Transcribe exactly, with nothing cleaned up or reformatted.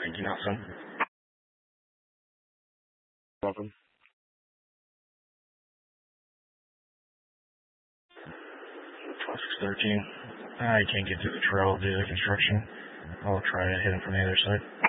Thank you, Nelson. Welcome. twelve six thirteen. I can't get through the trail due to the construction. I'll try to hit him from the other side.